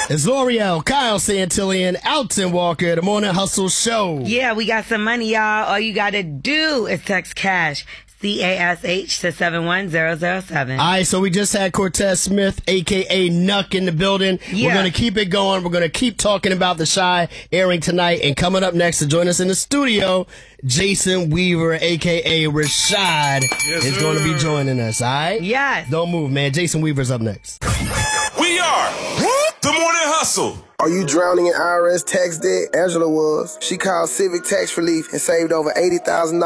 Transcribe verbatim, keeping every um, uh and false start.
It's L'Oreal, Kyle Santillian, Alton Walker, the Morning Hustle Show. Yeah, we got some money, y'all. All you got to do is text cash, C A S H, to seven one zero zero seven. All right, so we just had Cortez Smith, a k a. Nuck, in the building. Yeah. We're going to keep it going. We're going to keep talking about The Chi airing tonight. And coming up next to join us in the studio, Jason Weaver, a k a. Rashad, yes, is going to be joining us, all right? Yes. Don't move, man. Jason Weaver's up next. We are The Morning Hustle. Are you drowning in I R S tax debt? Angela was. She called Civic Tax Relief and saved over eighty thousand dollars.